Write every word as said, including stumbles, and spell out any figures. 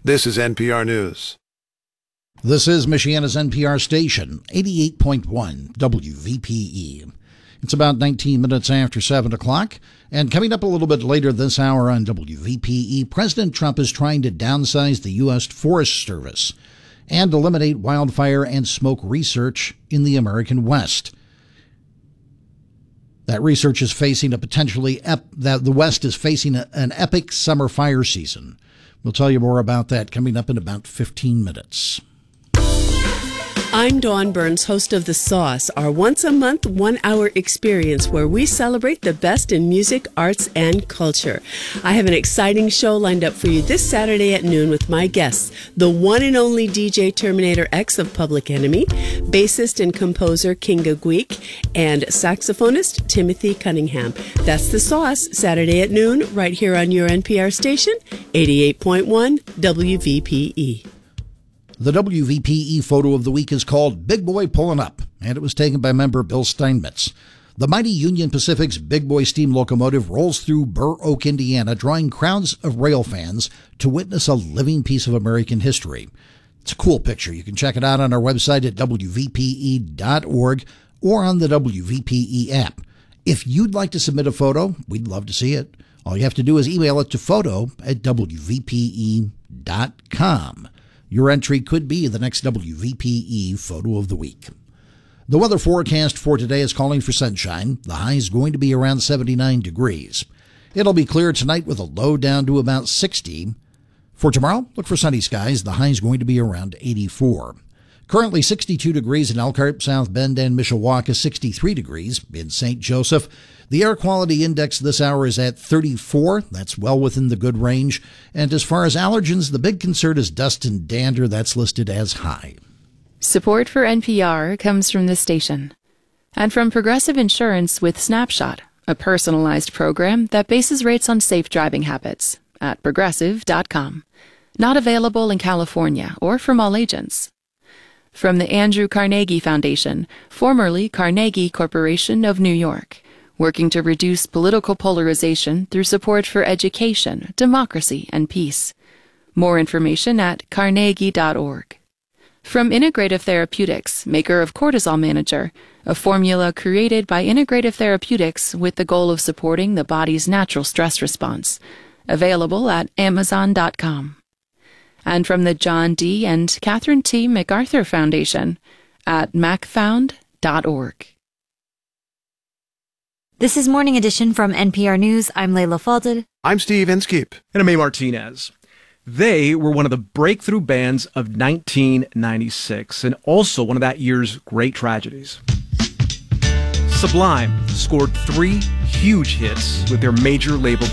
This is N P R News. This is Michiana's N P R station, eighty-eight point one W V P E. It's about nineteen minutes after seven o'clock, and coming up a little bit later this hour on W V P E, President Trump is trying to downsize the U S Forest Service and eliminate wildfire and smoke research in the American West. That research is facing a potentially, ep- that the West is facing a, an epic summer fire season. We'll tell you more about that coming up in about fifteen minutes. I'm Dawn Burns, host of The Sauce, our once-a-month, one-hour experience where we celebrate the best in music, arts, and culture. I have an exciting show lined up for you this Saturday at noon with my guests, the one and only D J Terminator X of Public Enemy, bassist and composer Kinga Gweek, and saxophonist Timothy Cunningham. That's The Sauce, Saturday at noon, right here on your N P R station, eighty-eight point one W V P E. The W V P E photo of the week is called Big Boy Pullin' Up, and it was taken by member Bill Steinmetz. The mighty Union Pacific's Big Boy steam locomotive rolls through Burr Oak, Indiana, drawing crowds of rail fans to witness a living piece of American history. It's a cool picture. You can check it out on our website at W V P E dot org or on the W V P E app. If you'd like to submit a photo, we'd love to see it. All you have to do is email it to photo at W V P E dot com. Your entry could be the next W V P E photo of the week. The weather forecast for today is calling for sunshine. The high is going to be around seventy-nine degrees. It'll be clear tonight with a low down to about sixty. For tomorrow, look for sunny skies. The high is going to be around eighty-four. Currently sixty-two degrees in Elkhart, South Bend, and Mishawaka, sixty-three degrees in Saint Joseph. The air quality index this hour is at thirty-four. That's well within the good range. And as far as allergens, the big concern is dust and dander. That's listed as high. Support for N P R comes from this station and from Progressive Insurance with Snapshot, a personalized program that bases rates on safe driving habits at progressive dot com. Not available in California or from all agents. From the Andrew Carnegie Foundation, formerly Carnegie Corporation of New York, working to reduce political polarization through support for education, democracy, and peace. More information at carnegie dot org. From Integrative Therapeutics, maker of Cortisol Manager, a formula created by Integrative Therapeutics with the goal of supporting the body's natural stress response. Available at amazon dot com. And from the John D. and Catherine T. MacArthur Foundation at mac found dot org. This is Morning Edition from N P R News. I'm Layla Falded. I'm Steve Inskeep. And I'm A. Martinez. They were one of the breakthrough bands of nineteen ninety-six and also one of that year's great tragedies. Sublime scored three huge hits with their major label